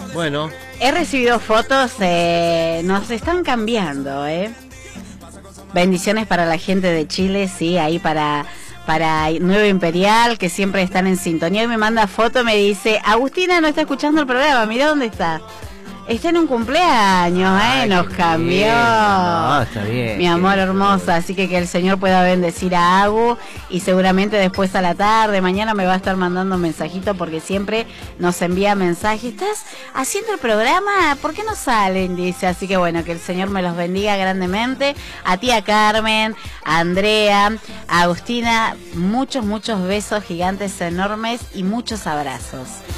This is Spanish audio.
Bueno. He recibido fotos, nos están cambiando, Bendiciones para la gente de Chile, sí, ahí para Nuevo Imperial, que siempre están en sintonía. Y me manda foto, me dice, Agustina no está escuchando el programa, mira dónde está. Está en un cumpleaños, nos cambió. No, está bien. Mi amor hermosa, así que el Señor pueda bendecir a Agu y seguramente después a la tarde, mañana me va a estar mandando un mensajito porque siempre nos envía mensajes. ¿Estás haciendo el programa? ¿Por qué no salen? Dice, así que bueno, que el Señor me los bendiga grandemente. A ti, a Carmen, a Andrea, a Agustina, muchos besos gigantes enormes y muchos abrazos.